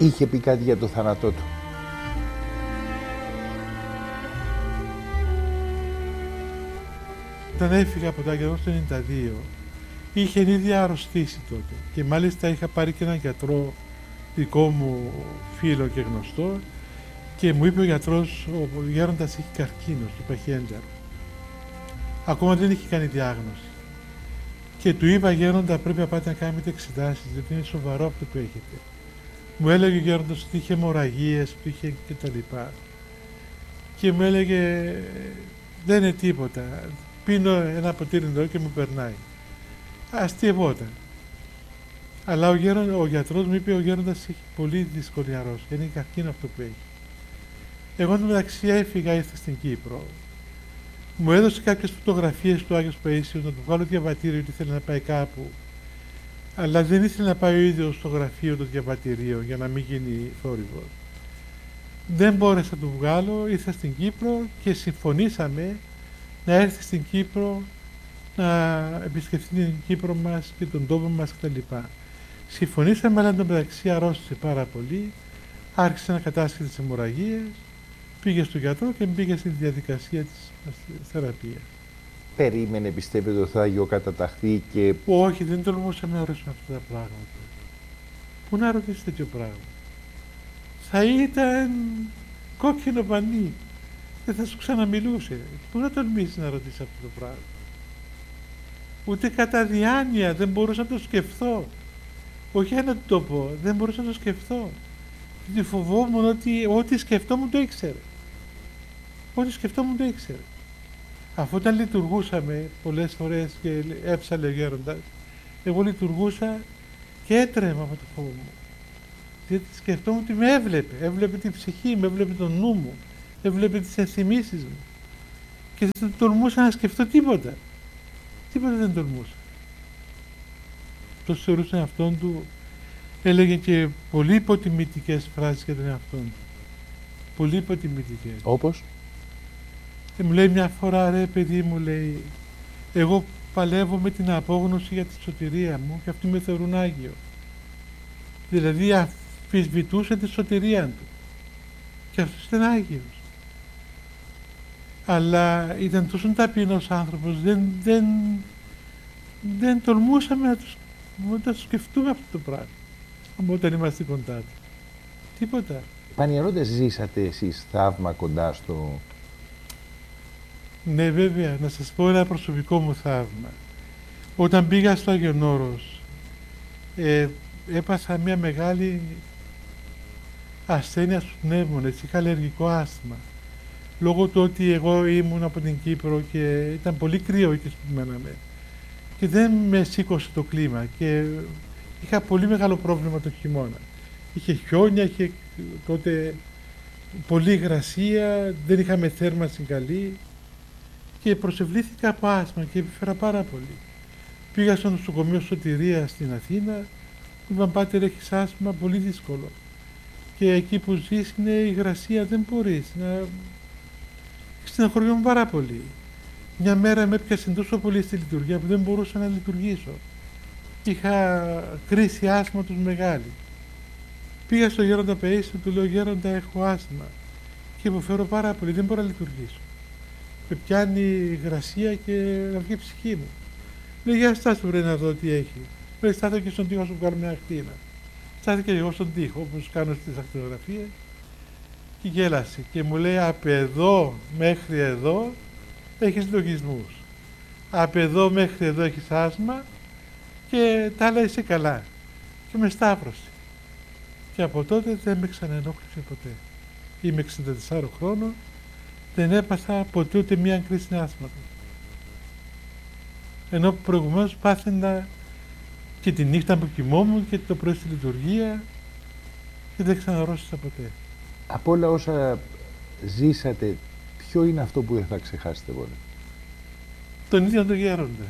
είχε πει κάτι για το θάνατό του? Όταν έφυγα από το Αγιανό το 1992, είχε ήδη αρρωστήσει τότε και μάλιστα είχα πάρει και έναν γιατρό δικό μου φίλο και γνωστό και μου είπε ο γιατρός, ο γέροντας έχει καρκίνο στο παχιένταρο. Ακόμα δεν είχε κάνει διάγνωση. Και του είπα, γέροντα, πρέπει να πάτε να κάνετε εξετάσεις, γιατί είναι σοβαρό αυτό που έχετε. Μου έλεγε ο γέροντας ότι είχε αιμορραγίες, ότι είχε κτλ. Και μου έλεγε, δεν είναι τίποτα. Πίνω ένα ποτήρι νερό και μου περνάει. Αστειευόταν. Αλλά ο γιατρός μου είπε, ο γέροντας έχει πολύ δύσκολη αρρώστια, είναι καρκίνο αυτό που έχει. Εγώ μεταξύ έφυγα, ήρθα στην Κύπρο. Μου έδωσε κάποιες φωτογραφίες του Άγιος Παΐσιου να του βγάλω διαβατήριο, ότι ήθελε να πάει κάπου. Αλλά δεν ήθελε να πάει ο ίδιος στο γραφείο των διαβατηρίων για να μην γίνει θόρυβος. Δεν μπόρεσα να του βγάλω, ήρθα στην Κύπρο και συμφωνήσαμε να έρθει στην Κύπρο, να επισκεφτεί την Κύπρο μας και τον τόπο μας κτλ. Συμφωνήσαμε, αλλά εντωμεταξύ αρρώστησε πάρα πολύ, άρχισε να κατάσχει τις αιμορραγίες, πήγε στον γιατρό και πήγε στη διαδικασία της θεραπείας. Περίμενε, πιστεύετε, ότι θα αγιοκαταταχθεί και... Όχι, δεν τολμούσαμε να ρωτήσουμε αυτά τα πράγματα. Πού να ρωτήσει τέτοιο πράγμα? Θα ήταν κόκκινο πανί. Δεν θα σου ξαναμιλούσε. Πού να τολμήσει να ρωτήσει αυτό το πράγμα? Ούτε κατά διάνοια δεν μπορούσα να το σκεφτώ. Όχι να το πω, δεν μπορούσα να το σκεφτώ. Γιατί φοβόμουν ότι ό,τι σκεφτόμουν το ήξερε. Ό,τι σκεφτόμουν το ήξερε. Αφού όταν λειτουργούσαμε πολλές φορές και έψαλε ο γέροντας, εγώ λειτουργούσα και έτρεμα από το φόβο μου. Γιατί σκεφτόμουν ότι με έβλεπε την ψυχή μου, έβλεπε τον νου μου, έβλεπε τις ενθυμίσεις μου. Και δεν τολμούσα να σκεφτώ τίποτα. Τίποτα δεν τολμούσα. Τόσο θεωρούσε αυτόν του, έλεγε και πολύ υποτιμητικές φράσεις για τον εαυτόν του. Πολύ υποτιμητικές. Όπως? Μου λέει μια φορά, ρε παιδί μου, λέει, εγώ παλεύω με την απόγνωση για τη σωτηρία μου και αυτοί με θεωρούν Άγιο. Δηλαδή αμφισβητούσε τη σωτηρία του. Και αυτός ήταν Άγιος. Αλλά ήταν τόσο ταπεινός άνθρωπος, δεν τολμούσαμε να το σκεφτούμε αυτό το πράγμα όταν είμαστε κοντά του. Τίποτα. Πανιερόντες, ζήσατε εσείς θαύμα κοντά στο... Ναι, βέβαια. Να σας πω ένα προσωπικό μου θαύμα. Όταν πήγα στο Άγιον Όρος, έπαθα μια μεγάλη ασθένεια στους πνεύμονες. Είχα αλλεργικό άσθμα. Λόγω του ότι εγώ ήμουν από την Κύπρο και ήταν πολύ κρύο εκεί που μέναμε. Και δεν με σήκωσε το κλίμα και είχα πολύ μεγάλο πρόβλημα το χειμώνα. Είχε χιόνια, είχε τότε πολλή υγρασία, δεν είχαμε θέρμανση καλή και προσευλήθηκα από άσθμα και επιφέρα πάρα πολύ. Πήγα στο νοσοκομείο Σωτηρία στην Αθήνα, μου είπαν, πάτερ, έχεις άσθμα, πολύ δύσκολο. Και εκεί που ζεις είναι υγρασία, δεν μπορείς να... Στεναχωριόμουν πάρα πολύ. Μια μέρα με έπιασε τόσο πολύ στη λειτουργία που δεν μπορούσα να λειτουργήσω. Είχα κρίση άσθματος μεγάλη. Πήγα στο γέροντα Παΐσιο, του λέω, γέροντα, έχω άσθμα και υποφέρω πάρα πολύ, δεν μπορώ να λειτουργήσω. Με πιάνει υγρασία και να βγει η ψυχή μου. Λέει, για στάσου βρε να δω τι έχει. Λέει, στάθω και στον τοίχο σου βγάλω μια ακτίνα. Στάθηκα και εγώ στον τοίχο, όπως κάνω στις ακτινογραφίες, και γέλασε και μου λέει, από εδώ μέχρι εδώ έχεις λογισμούς. Από εδώ μέχρι εδώ έχεις άσθμα και τα άλλα είσαι καλά. Και με σταύρωσε. Και από τότε δεν με ξαναενόχλησε ποτέ. Είμαι 64 χρόνων, δεν έπαθα ποτέ ούτε μία κρίση άσθματος. Ενώ προηγουμένως πάθαινα και τη νύχτα που κοιμόμουν και το πρωί στη λειτουργία και δεν ξαναρρώστησα ποτέ. Από όλα όσα ζήσατε, ποιο είναι αυτό που δεν θα ξεχάσετε ποτέ? Τον ίδιο τον γέροντα.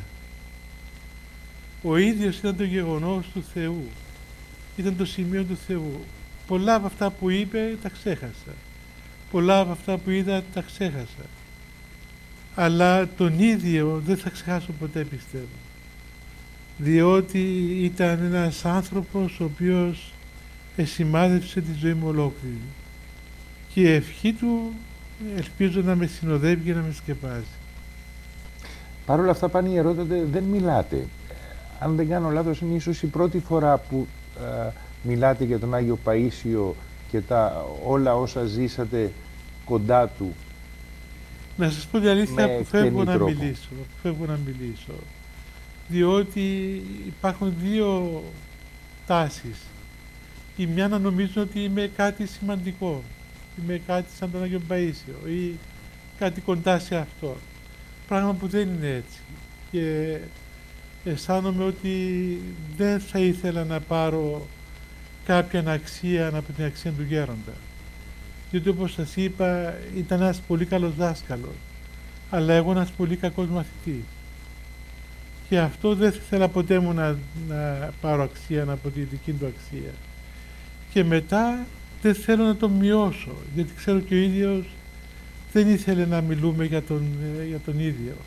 Ο ίδιος ήταν το γεγονός του Θεού. Ήταν το σημείο του Θεού. Πολλά από αυτά που είπε τα ξέχασα. Πολλά από αυτά που είδα τα ξέχασα. Αλλά τον ίδιο δεν θα ξεχάσω ποτέ, πιστεύω. Διότι ήταν ένας άνθρωπος ο οποίος εσημάδευσε τη ζωή μου ολόκληρη. Και η ευχή του ελπίζω να με συνοδεύει και να με σκεπάζει. Παρ' όλα αυτά, Πάνη, ερώτα, δεν μιλάτε. Αν δεν κάνω λάθος, είναι ίσως η πρώτη φορά που μιλάτε για τον Άγιο Παΐσιο και όλα όσα ζήσατε κοντά του. Να σας πω την αλήθεια, που φεύγω να μιλήσω. Διότι υπάρχουν δύο τάσεις. Η μια να νομίζω ότι είμαι κάτι σημαντικό, είμαι κάτι σαν τον Άγιο Παΐσιο ή κάτι κοντά σε αυτό. Πράγμα που δεν είναι έτσι. Και αισθάνομαι ότι δεν θα ήθελα να πάρω κάποια αξία από την αξία του γέροντα. Διότι, όπως σας είπα, ήταν ένας πολύ καλός δάσκαλος, αλλά εγώ ένας πολύ κακός μαθητής. Και αυτό δεν ήθελα ποτέ μου να πάρω αξία από τη δική του αξία. Και μετά δεν θέλω να τον μειώσω, γιατί ξέρω και ο ίδιος δεν ήθελε να μιλούμε για τον ίδιο.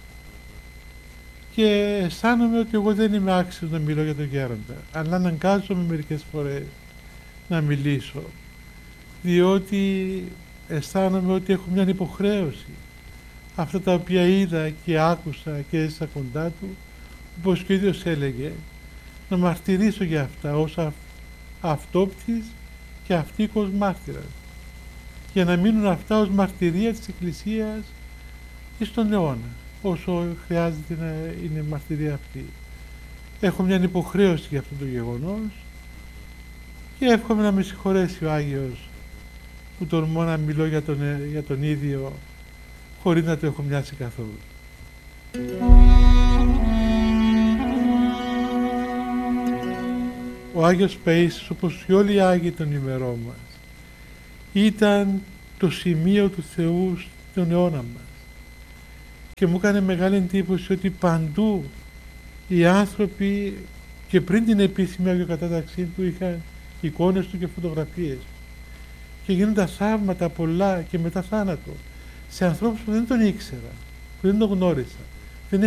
Και αισθάνομαι ότι εγώ δεν είμαι άξιος να μιλώ για τον γέροντα, αλλά αναγκάζομαι μερικές φορές να μιλήσω, διότι αισθάνομαι ότι έχω μια υποχρέωση. Αυτά τα οποία είδα και άκουσα και έζησα κοντά του, όπως και ο ίδιος έλεγε, να μαρτυρήσω για αυτά ως αυτόπτης και αυτοίκος μάρτυρας, για να μείνουν αυτά ως μαρτυρία της Εκκλησίας στον αιώνα, όσο χρειάζεται να είναι μαρτυρία αυτή. Έχω μια υποχρέωση για αυτό το γεγονός και εύχομαι να με συγχωρέσει ο Άγιος που τολμώ να μιλώ για τον ίδιο χωρίς να το έχω μοιάσει καθόλου. Ο Άγιος Παΐσιος, όπως και όλοι οι Άγιοι των ημερών μας, ήταν το σημείο του Θεού στον αιώνα μας. Και μου έκανε μεγάλη εντύπωση ότι παντού οι άνθρωποι και πριν την επίσημη αγιοκατάταξή του είχαν εικόνες του και φωτογραφίες. Και γίνονταν θαύματα πολλά και μετά θάνατο σε ανθρώπους που δεν τον ήξερα, που δεν τον γνώρισα.